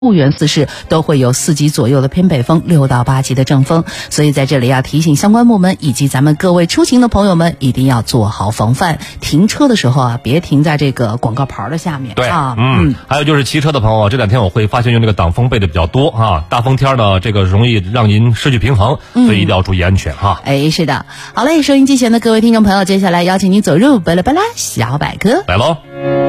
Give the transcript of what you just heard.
婺源4市都会有4级左右的偏北风，6到8级的阵风，所以在这里要提醒相关部门以及咱们各位出行的朋友们，一定要做好防范。停车的时候啊，别停在这个广告牌的下面。 对啊， 还有就是骑车的朋友，这2天我会发现用这个挡风备的比较多啊，大风天呢，这个容易让您失去平衡，所以一定要注意安全哈。 是的，好嘞，收音机前的各位听众朋友，接下来邀请您走入巴拉巴拉小百科。 来喽。